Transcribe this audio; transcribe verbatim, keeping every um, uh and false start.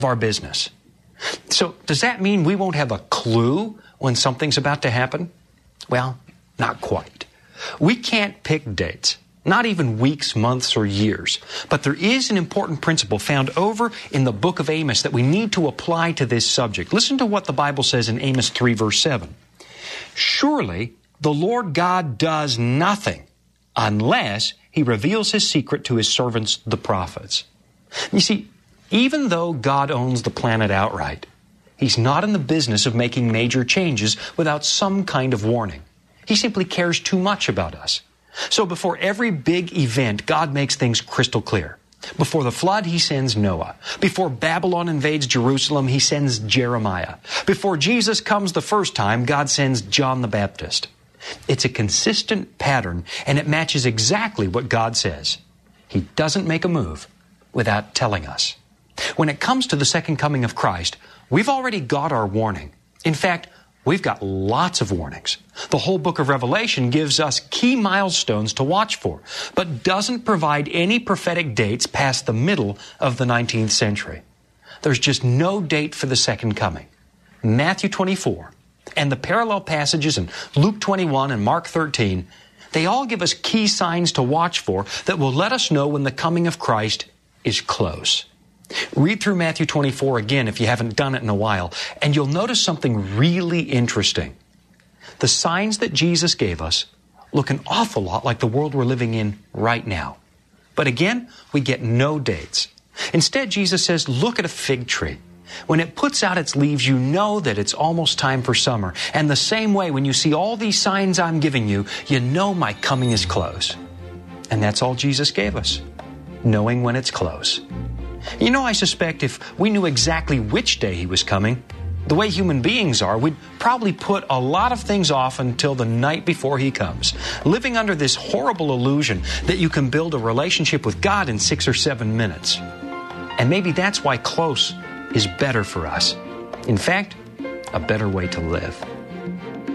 of our business. So does that mean we won't have a clue when something's about to happen? Well, not quite. We can't pick dates, not even weeks, months, or years. But there is an important principle found over in the book of Amos that we need to apply to this subject. Listen to what the Bible says in Amos three, verse seven. Surely the Lord God does nothing unless He reveals His secret to His servants, the prophets. You see, even though God owns the planet outright, He's not in the business of making major changes without some kind of warning. He simply cares too much about us. So before every big event, God makes things crystal clear. Before the flood, He sends Noah. Before Babylon invades Jerusalem, He sends Jeremiah. Before Jesus comes the first time, God sends John the Baptist. It's a consistent pattern, and it matches exactly what God says. He doesn't make a move without telling us. When it comes to the second coming of Christ, we've already got our warning. In fact, we've got lots of warnings. The whole book of Revelation gives us key milestones to watch for, but doesn't provide any prophetic dates past the middle of the nineteenth century. There's just no date for the second coming. Matthew twenty-four and the parallel passages in Luke twenty-one and Mark thirteen, they all give us key signs to watch for that will let us know when the coming of Christ is close. Read through Matthew twenty-four again if you haven't done it in a while, and you'll notice something really interesting. The signs that Jesus gave us look an awful lot like the world we're living in right now. But again, we get no dates. Instead, Jesus says, look at a fig tree. When it puts out its leaves, you know that it's almost time for summer. And the same way, when you see all these signs I'm giving you, you know my coming is close. And that's all Jesus gave us, knowing when it's close. You know, I suspect if we knew exactly which day He was coming, the way human beings are, we'd probably put a lot of things off until the night before He comes, living under this horrible illusion that you can build a relationship with God in six or seven minutes. And maybe that's why close is better for us. In fact, a better way to live.